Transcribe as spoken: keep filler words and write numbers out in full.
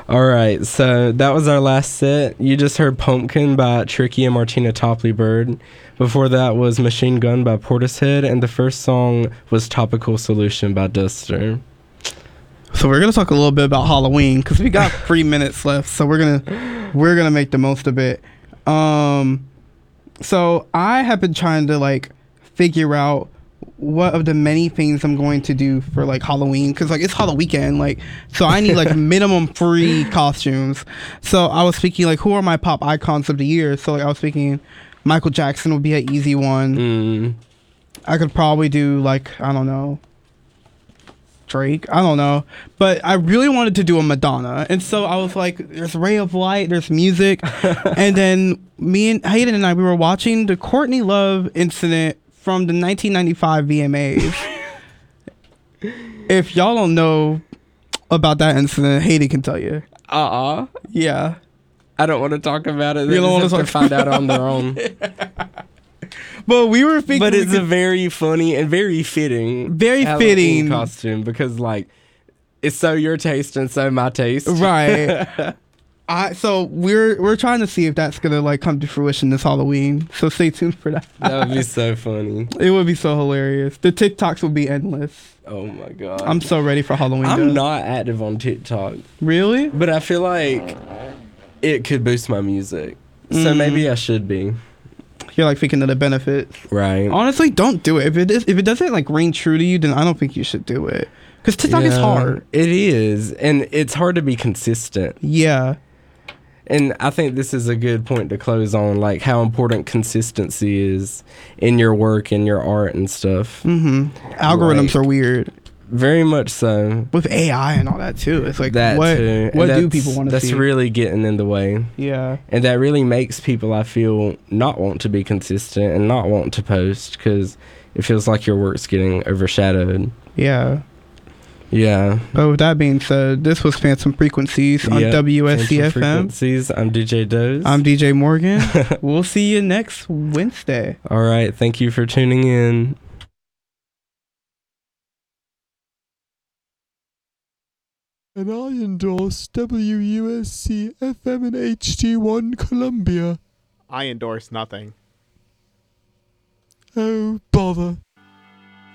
All right, so that was our last set. You just heard Pumpkin by Tricky and Martina Topley Bird. Before that was Machine Gun by Portishead, and the first song was Topical Solution by Duster. So we're gonna talk a little bit about Halloween because we got three minutes left. So we're gonna we're gonna make the most of it. Um, so I have been trying to like figure out what of the many things I'm going to do for like Halloween, because like it's Halloween weekend, like, so I need like minimum three costumes. So I was thinking like, who are my pop icons of the year? So like I was thinking Michael Jackson would be an easy one. Mm. I could probably do like, I don't know, Drake. I don't know, but I really wanted to do a Madonna, and so I was like, there's Ray of Light, there's music. And then me and Hayden and I, we were watching the Courtney Love incident from the nineteen ninety-five V M As. If y'all don't know about that incident, Hayden can tell you. Uh-uh. Yeah. I don't want to talk about it. They You don't just wanna have to talk find out on their own. But we were thinking, But we it's could- a very funny and very fitting Very Halloween fitting. costume, because like it's so your taste and so my taste. right. I so we're we're trying to see if that's gonna like come to fruition this Halloween. So stay tuned for that. That would be so funny. It would be so hilarious. The TikToks will be endless. Oh my god. I'm so ready for Halloween. I'm though. not active on TikTok, Really. but I feel like it could boost my music. So Mm. maybe I should be. You're like thinking of the benefits. Right. Honestly, don't do it. If it is, if it doesn't like ring true to you, then I don't think you should do it. Because TikTok is Yeah, hard. It is. And it's hard to be consistent. Yeah. And I think this is a good point to close on, like how important consistency is in your work and your art and stuff. Mm-hmm. Algorithms Like, are weird Very much so. with A I and all that too. It's like That what too. what And do that's- people want to That's see? really getting in the way. Yeah. And that really makes people, I feel, not want to be consistent and not want to post, because it feels like your work's getting overshadowed. Yeah. Yeah. But with that being said, this was Phantom Frequencies on Yep. W S C Phantom F M. Frequencies. I'm D J Doze. I'm D J Morgan. We'll see you next Wednesday. All right. Thank you for tuning in. And I endorse W U S C F M and H D one Columbia. I endorse nothing. Oh, bother.